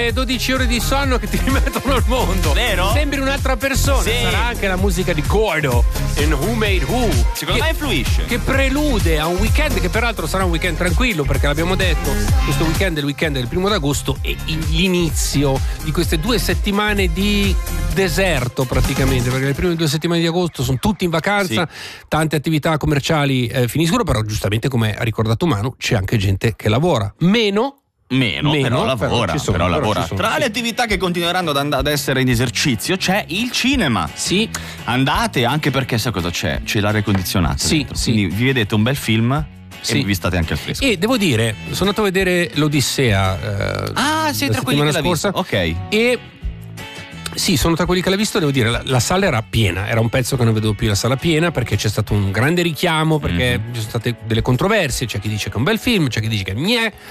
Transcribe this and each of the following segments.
quelle 12 ore di sonno che ti rimettono al mondo. Vero? Sembri un'altra persona. Sì. Sarà anche la musica di Gordo in Who Made Who. Secondo me influisce. Che prelude a un weekend che peraltro sarà un weekend tranquillo, perché l'abbiamo detto, questo weekend è il weekend del 1° d'agosto e l'inizio di queste 2 settimane di deserto praticamente, perché le prime 2 settimane di agosto sono tutti in vacanza, tante attività commerciali finiscono, però giustamente, come ha ricordato Manu, c'è anche gente che lavora. Meno, però lavora. però lavora. ci sono, Tra le attività che continueranno ad essere in esercizio c'è il cinema. Sì. Andate, anche perché sai cosa c'è? C'è l'aria condizionata. Sì, dentro. sì. Quindi vi vedete un bel film Sì. e vi state anche al fresco. E devo dire, sono andato a vedere l'Odissea Sei la tra quelli settimana che l'ha scorsa. visto. Ok. E sì, sono tra quelli che l'ha visto, devo dire, la sala era piena, era un pezzo che non vedevo più la sala piena, perché c'è stato un grande richiamo, perché ci sono state delle controversie, c'è chi dice che è un bel film, c'è chi dice che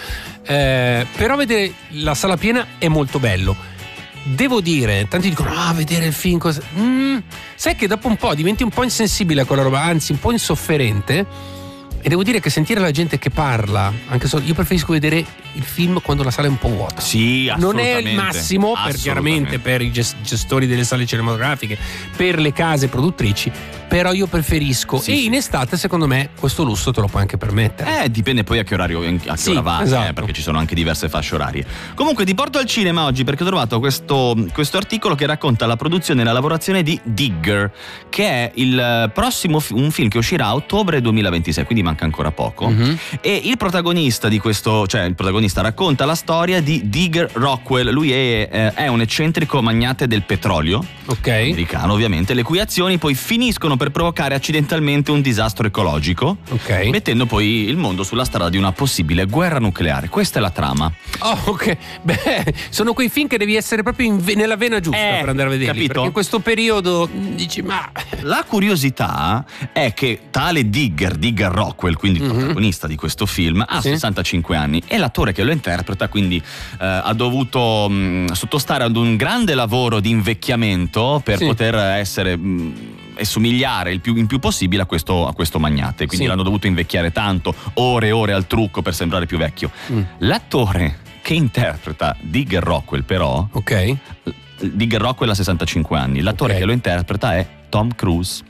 però vedere la sala piena è molto bello. Devo dire, tanti dicono vedere il film sai che dopo un po' diventi un po' insensibile a quella roba, anzi un po' insofferente. E devo dire che sentire la gente che parla, anche solo, io preferisco vedere il film quando la sala è un po' vuota. Sì, non è assolutamente. il massimo, chiaramente per i gestori delle sale cinematografiche, per le case produttrici, però io preferisco. Sì. In estate, secondo me, questo lusso te lo puoi anche permettere. Dipende poi a che orario, a che ora va, esatto. Perché ci sono anche diverse fasce orarie. Comunque ti porto al cinema oggi perché ho trovato questo articolo che racconta la produzione e la lavorazione di Digger, che è il prossimo un film che uscirà a ottobre 2026, quindi manca ancora poco. E il protagonista di questo, cioè il protagonista racconta la storia di Digger Rockwell. Lui è un eccentrico magnate del petrolio, americano ovviamente, le cui azioni poi finiscono per provocare accidentalmente un disastro ecologico, mettendo poi il mondo sulla strada di una possibile guerra nucleare. Questa è la trama. Sono quei film che devi essere proprio nella vena giusta per andare a vederli, capito? perché in questo periodo dici la curiosità è che tale Digger Rockwell, quindi il protagonista di questo film, ha 65 anni e l'attore che lo interpreta quindi ha dovuto sottostare ad un grande lavoro di invecchiamento per poter essere e somigliare in più possibile a questo magnate, quindi l'hanno dovuto invecchiare tanto, ore e ore al trucco per sembrare più vecchio. L'attore che interpreta Digger Rockwell però Digger Rockwell ha 65 anni, l'attore che lo interpreta è Tom Cruise.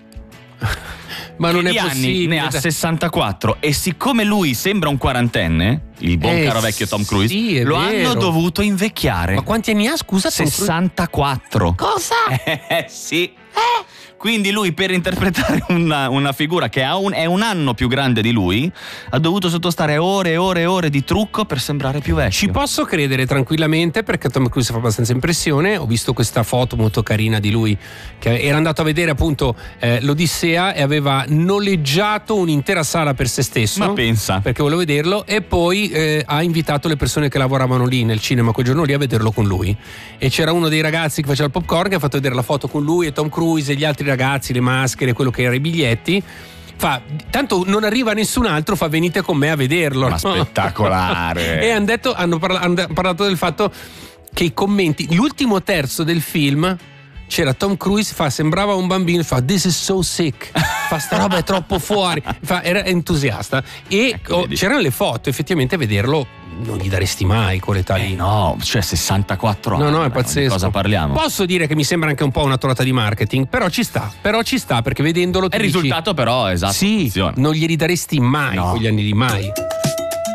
Ma non è Ne possibile. ha 64 e siccome lui sembra un quarantenne, il buon caro vecchio Tom Cruise, lo hanno dovuto invecchiare. Ma quanti anni ha, scusa? 64. Cosa? Sì. Quindi lui, per interpretare una figura che è un anno più grande di lui, ha dovuto sottostare ore e ore e ore di trucco per sembrare più vecchio. Ci posso credere tranquillamente, perché Tom Cruise fa abbastanza impressione. Ho visto questa foto molto carina di lui che era andato a vedere appunto l'Odissea e aveva noleggiato un'intera sala per se stesso. Ma pensa. Perché volevo vederlo, e poi ha invitato le persone che lavoravano lì nel cinema quel giorno lì a vederlo con lui. E c'era uno dei ragazzi che faceva il popcorn che ha fatto vedere la foto con lui e Tom Cruise e gli altri ragazzi, le maschere, quello che erano i biglietti. Tanto non arriva nessun altro, venite con me a vederlo. Ma spettacolare. E hanno parlato del fatto che i commenti, l'ultimo terzo del film, c'era Tom Cruise, sembrava un bambino, this is so sick, sta roba è troppo fuori, era entusiasta. E c'erano le foto, effettivamente a vederlo non gli daresti mai quell'età lì. No, cioè 64 anni. No, è pazzesco. Di cosa parliamo? Posso dire che mi sembra anche un po' una trovata di marketing, però ci sta perché vedendolo è il risultato però esatto. Sì, non glieli daresti mai quegli anni di mai.